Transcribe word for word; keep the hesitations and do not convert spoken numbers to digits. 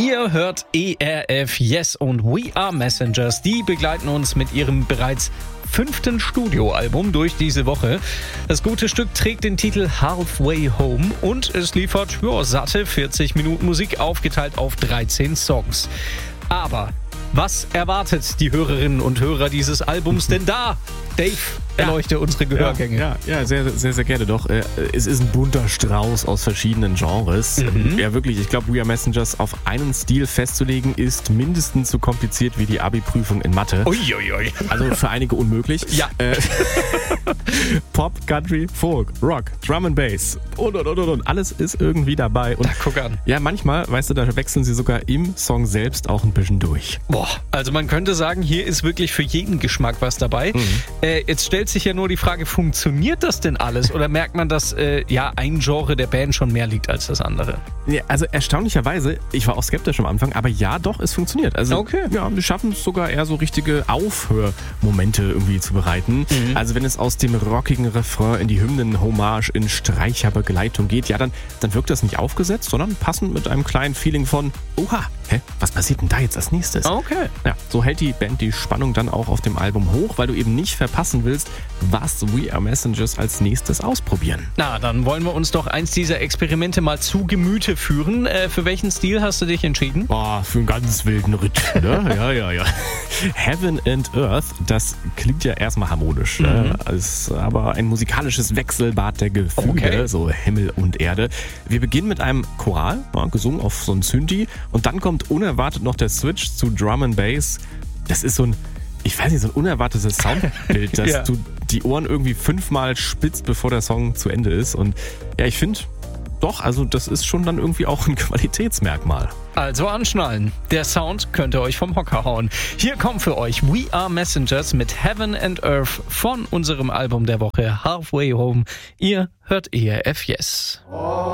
Ihr hört E R F Yes und We Are Messengers. Die begleiten uns mit ihrem bereits fünften Studioalbum durch diese Woche. Das gute Stück trägt den Titel Halfway Home und es liefert ja, satte vierzig Minuten Musik, aufgeteilt auf dreizehn Songs. Aber was erwartet die Hörerinnen und Hörer dieses Albums denn da? Dave, erleuchte ja, unsere Gehörgänge. Ja, ja, ja, sehr, sehr, sehr gerne doch. Es ist ein bunter Strauß aus verschiedenen Genres. Mhm. Ja, wirklich, ich glaube, We Are Messengers auf einen Stil festzulegen, ist mindestens so kompliziert wie die Abi-Prüfung in Mathe. Uiuiui. Also für einige unmöglich. Ja. Äh, Pop, Country, Folk, Rock, Drum and Bass und, und, und, und. Alles ist irgendwie dabei. Und da, guck an. Ja, manchmal, weißt du, da wechseln sie sogar im Song selbst auch ein bisschen durch. Boah, also man könnte sagen, hier ist wirklich für jeden Geschmack was dabei. Mhm. Äh, jetzt stellt sich ja nur die Frage, funktioniert das denn alles? Oder merkt man, dass äh, ja ein Genre der Band schon mehr liegt als das andere? Ja, also erstaunlicherweise, ich war auch skeptisch am Anfang, aber ja, doch, es funktioniert. Also okay. Ja, wir schaffen es sogar eher so richtige Aufhörmomente irgendwie zu bereiten. Mhm. Also wenn es aus dem rockigen Refrain in die Hymnen-Hommage in Streicherbegleitung geht, ja, dann, dann wirkt das nicht aufgesetzt, sondern passend mit einem kleinen Feeling von, oha, hä, was passiert denn da jetzt als nächstes? Okay. Ja, so hält die Band die Spannung dann auch auf dem Album hoch, weil du eben nicht verpassen willst, was We Are Messengers als nächstes ausprobieren. Na, dann wollen wir uns doch eins dieser Experimente mal zu Gemüte führen. Äh, für welchen Stil hast du dich entschieden? Boah, für einen ganz wilden Ritt, ne? Ja, ja, ja. Heaven and Earth, das klingt ja erstmal harmonisch, mhm. ne? Ist aber ein musikalisches Wechselbad der Gefühle, okay. So Himmel und Erde. Wir beginnen mit einem Choral, ja, gesungen auf so ein Synthi, und dann kommt unerwartet noch der Switch zu Drum and Bass. Das ist so ein, ich weiß nicht, so ein unerwartetes Soundbild, dass ja. du die Ohren irgendwie fünfmal spitzt, bevor der Song zu Ende ist. Und ja, ich finde, doch, also das ist schon dann irgendwie auch ein Qualitätsmerkmal. Also anschnallen. Der Sound könnte euch vom Hocker hauen. Hier kommt für euch We Are Messengers mit Heaven and Earth von unserem Album der Woche Halfway Home. Ihr hört E R F Yes.